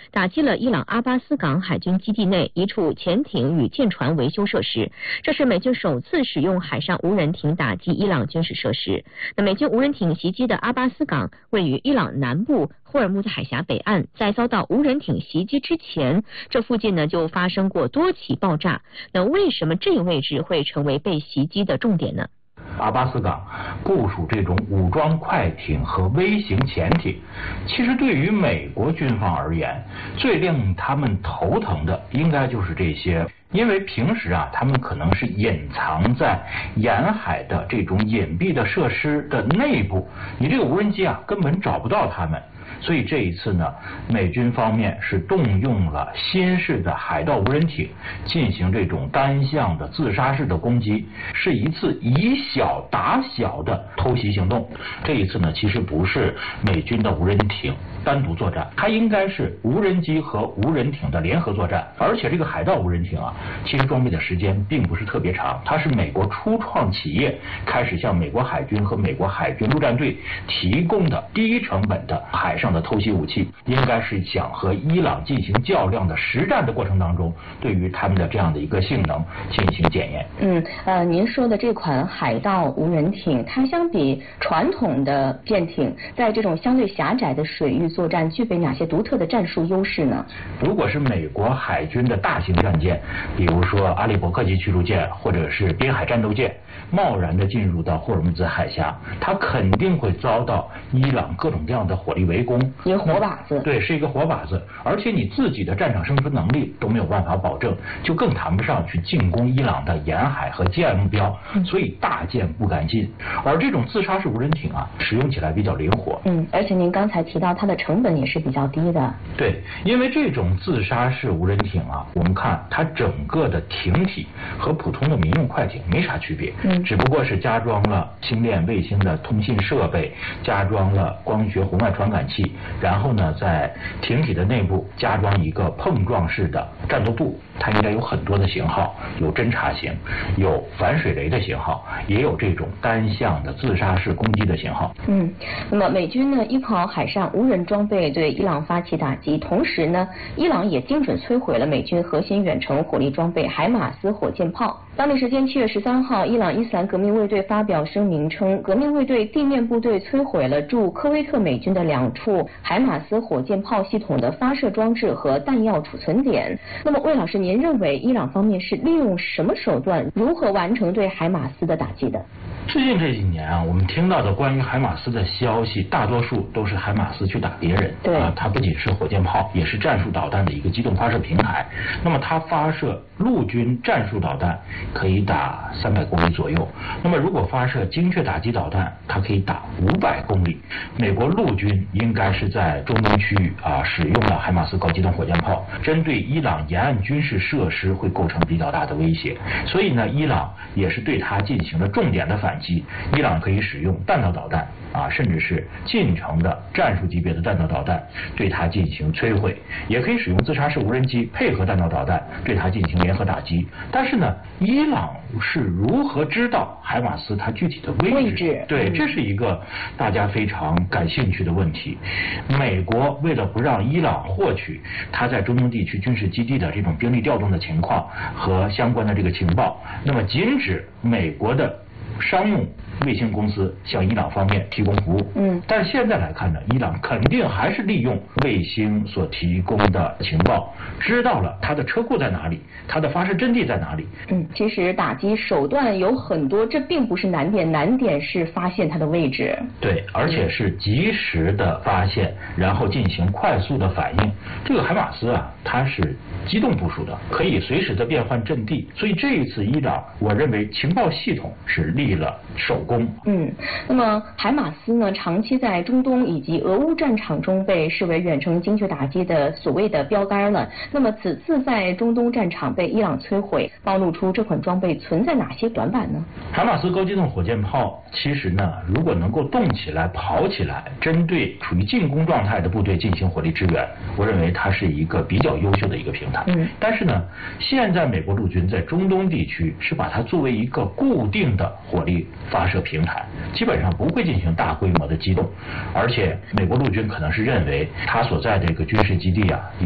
打击了伊朗阿巴斯港海军基地内一处潜艇与舰船维修设施。这是美军首次使用海上无人艇打击伊朗军事设施。那美军无人艇袭击的阿巴斯港位于伊朗南部霍尔木兹海峡北岸，在遭到无人艇袭击之前，这附近呢就发生过多起爆炸。那为什么这一位置会成为被袭击的重点呢？ 阿巴斯港部署这种武装快艇和微型潜艇，其实对于美国军方而言，最令他们头疼的应该就是这些，因为平时他们可能是隐藏在沿海的这种隐蔽的设施的内部，你这个无人机根本找不到他们。所以这一次呢，美军方面是动用了新式的海盗无人艇进行这种单向的自杀式的攻击，是一次以小打小的偷袭行动。这一次呢，其实不是美军的无人艇单独作战，它应该是无人机和无人艇的联合作战。而且这个海盗无人艇其实装备的时间并不是特别长，它是美国初创企业开始向美国海军和美国海军陆战队提供的低成本的海上的偷袭武器，应该是想和伊朗进行较量的实战的过程当中，对于他们的这样的一个性能进行检验。 您说的这款海盗无人艇，它相比传统的舰艇，在这种相对狭窄的水域作战，具备哪些独特的战术优势呢？ 如果是美国海军的大型战舰，比如说阿利伯克级驱逐舰或者是滨海战斗舰，贸然的进入到霍尔木兹海峡，它肯定会遭到伊朗各种各样的火力围攻， 一个活靶子。 对，是一个活靶子，而且你自己的战场生存能力都没有办法保证，就更谈不上去进攻伊朗的沿海和近岸目标，所以大舰不敢进。而这种自杀式无人艇使用起来比较灵活。 而且您刚才提到它的成本也是比较低的。 对，因为这种自杀式无人艇我们看它整个的艇体和普通的民用快艇没啥区别，只不过是加装了星链卫星的通信设备，加装了光学红外传感器，然后呢在艇体的内部加装一个碰撞式的战斗部。它应该有很多的型号，有侦察型，有反水雷的型号，也有这种单向的自杀式攻击的型号。 那么美军呢依靠海上无人装备对伊朗发起打击，同时呢伊朗也精准摧毁了美军核心远程火力装备海马斯火箭炮。当地时间7月13号，伊朗伊斯兰革命卫队发表声明称，革命卫队地面部队摧毁了驻科威特美军的2处海马斯火箭炮系统的发射装置和弹药储存点。那么魏老师，您认为伊朗方面是利用什么手段，如何完成对海马斯的打击的？ 最近这几年我们听到的关于海马斯的消息，大多数都是海马斯去打别人。 对它不仅是火箭炮，也是战术导弹的一个机动发射平台。那么它发射陆军战术导弹可以打300公里左右，那么如果发射精确打击导弹，它可以打500公里。美国陆军应该是在中东区域使用了海马斯高机动火箭炮，针对伊朗沿岸军事设施会构成比较大的威胁，所以呢伊朗也是对它进行了重点的反击。伊朗可以使用弹道导弹甚至是近程的战术级别的弹道导弹对它进行摧毁，也可以使用自杀式无人机配合弹道导弹对它进行联合打击。但是呢伊朗是如何知道海马斯它具体的位置？对，这是一个大家非常感兴趣的问题。美国为了不让伊朗获取它在中东地区军事基地的这种兵力调动的情况和相关的这个情报，那么禁止美国的商用卫星公司向伊朗方面提供服务。但是现在来看呢，伊朗肯定还是利用卫星所提供的情报，知道了它的车库在哪里，它的发射阵地在哪里。 其实打击手段有很多，这并不是难点，难点是发现它的位置。 对，而且是及时的发现，然后进行快速的反应。这个海马斯它是机动部署的，可以随时的变换阵地，所以这一次伊朗，我认为情报系统是立了首功。 那么海马斯呢，长期在中东以及俄乌战场中被视为远程精确打击的所谓的标杆了。那么此次在中东战场被伊朗摧毁，暴露出这款装备存在哪些短板呢？ 海马斯高机动火箭炮其实呢，如果能够动起来、跑起来，针对处于进攻状态的部队进行火力支援，我认为它是一个比较优秀的一个平台。但是呢，现在美国陆军在中东地区是把它作为一个固定的火力发射平台，基本上不会进行大规模的机动。而且美国陆军可能是认为它所在的一个军事基地